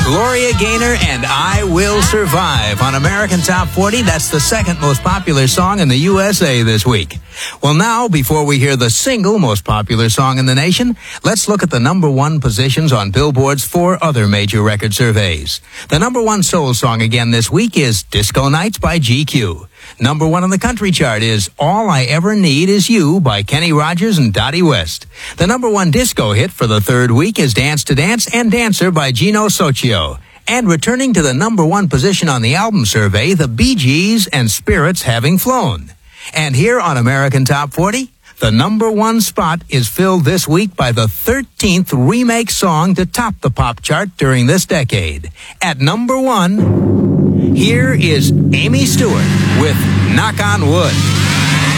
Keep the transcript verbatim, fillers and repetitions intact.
Gloria Gaynor and I Will Survive on American Top forty. That's the second most popular song in the U S A this week. Well, now, before we hear the single most popular song in the nation, let's look at the number one positions on Billboard's four other major record surveys. The number one soul song again this week is Disco Nights by G Q. Number one on the country chart is All I Ever Need Is You by Kenny Rogers and Dottie West. The number one disco hit for the third week is Dance to Dance and Dancer by Gino Socio. And returning to the number one position on the album survey, the Bee Gees and Spirits Having Flown. And here on American Top forty, the number one spot is filled this week by the thirteenth remake song to top the pop chart during this decade. At number one, here is Amy Stewart with Knock on Wood.